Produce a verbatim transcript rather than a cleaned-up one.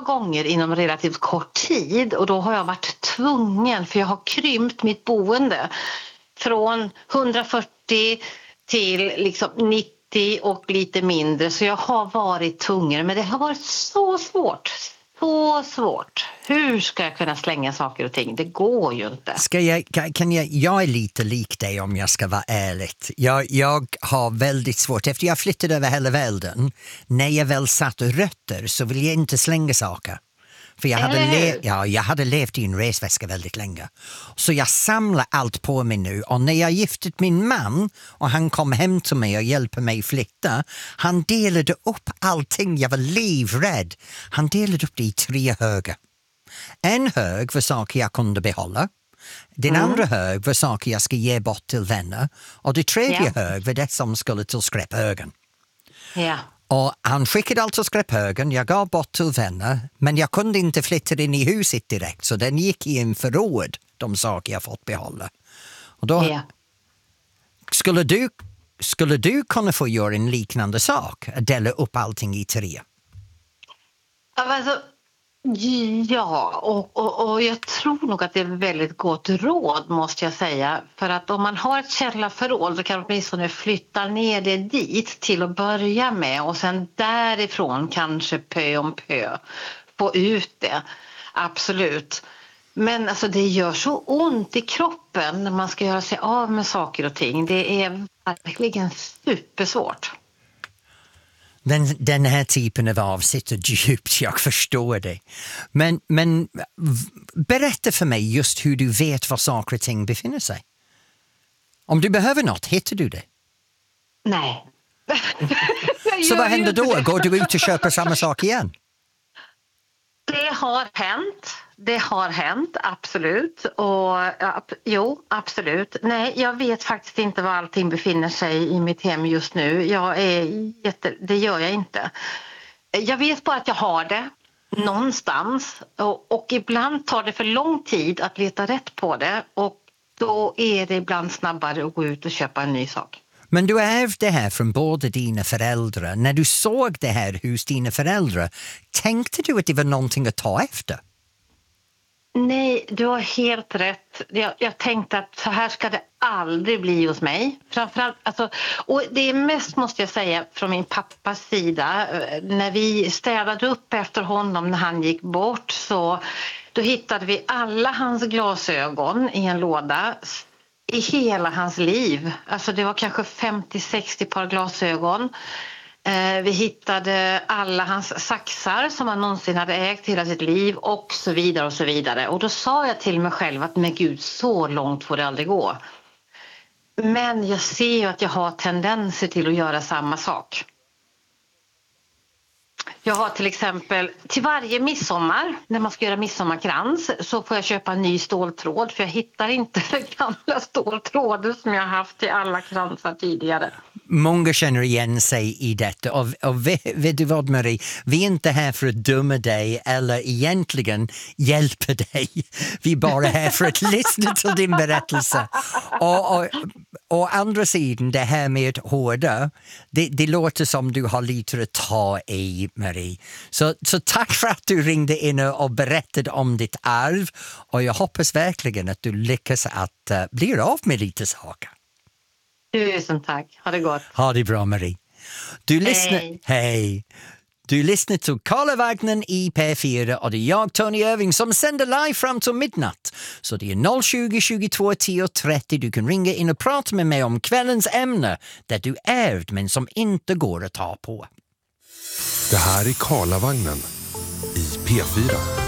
gånger inom relativt kort tid och då har jag varit tvungen, för jag har krympt mitt boende från hundrafyrtio till liksom nittio och lite mindre, så jag har varit tvungen, men det har varit så svårt. Så svårt. Hur ska jag kunna slänga saker och ting? Det går ju inte. Ska jag, kan jag, jag är lite lik dig om jag ska vara ärlig. Jag, jag har väldigt svårt. Efter jag flyttade över hela världen, när jag väl satt rötter så vill jag inte slänga saker. För jag hade, le- ja, jag hade levt i en resväska väldigt länge. Så jag samlar allt på mig nu. Och när jag giftet min man och han kom hem till mig och hjälpte mig flytta, han delade upp allting. Jag var livrädd. Han delade upp det i tre högar. En hög var saker jag kunde behålla. Den mm. andra hög var saker jag ska ge bort till vänner. Och det tredje yeah. hög var det som skulle till skräphögen. Ja. Yeah. Och han skickade alltså skräphögen, jag gav bort till vänner, men jag kunde inte flytta in i huset direkt, så den gick i en förråd, de saker jag fått behålla. Och då, yeah. skulle, du, skulle du kunna få göra en liknande sak, att dela upp allting i tre? Alltså, ja, och, och, och jag tror nog att det är väldigt gott råd, måste jag säga. För att om man har ett källarförråd så kan man åtminstone flytta ner det dit till att börja med. Och sen därifrån kanske pö om pö få ut det. Absolut. Men alltså det gör så ont i kroppen när man ska göra sig av med saker och ting. Det är verkligen supersvårt. Den, den här typen av avsitter djupt, jag förstår det. Men, men berätta för mig just hur du vet var saker och ting befinner sig. Om du behöver något, hittar du det? Nej. Så vad händer då? Går du ut och köper samma sak igen? Det har hänt. Det har hänt, absolut. Och ja, jo, absolut. Nej, jag vet faktiskt inte var allting befinner sig i mitt hem just nu. Jag är jätte, det gör jag inte. Jag vet bara att jag har det någonstans. Och, och ibland tar det för lång tid att leta rätt på det. Och då är det ibland snabbare att gå ut och köpa en ny sak. Men du ärvde det här från båda dina föräldrar. När du såg det här hos dina föräldrar, tänkte du att det var någonting att ta efter? Nej, du har helt rätt. Jag, jag tänkte att så här ska det aldrig bli hos mig. Framförallt, alltså, och det är mest, måste jag säga, från min pappas sida. När vi städade upp efter honom när han gick bort, så då hittade vi alla hans glasögon i en låda i hela hans liv. Alltså det var kanske femtio sextio par glasögon. Vi hittade alla hans saxar som han någonsin hade ägt hela sitt liv och så vidare och så vidare. Och då sa jag till mig själv att men gud, så långt får det aldrig gå. Men jag ser ju att jag har tendenser till att göra samma sak. Jag har till exempel till varje midsommar, när man ska göra midsommarkrans, så får jag köpa en ny ståltråd, för jag hittar inte den gamla ståltråden som jag har haft till alla kransar tidigare. Många känner igen sig i detta, och, och vet, vet du vad, Marie? Vi är inte här för att döma dig eller egentligen hjälpa dig. Vi är bara här för att lyssna till din berättelse. Och, och, och andra sidan, det här med hårda, det, det låter som du har lite att ta i, Marie. Så, så tack för att du ringde in och berättade om ditt arv, och jag hoppas verkligen att du lyckas att uh, bli av med lite saker. Tusen tack. Ha det gott. Ha det bra, Marie. Du lyssnar... Hej. Hej. Du lyssnar till Karlavagnen i P fyra, och det är jag, Tony Irving, som sänder live fram till midnatt. Så det är noll tjugo, tjugotvå, tio, trettio. Du kan ringa in och prata med mig om kvällens ämne där du ärvt men som inte går att ta på. Det här är Karlavagnen i P fyra.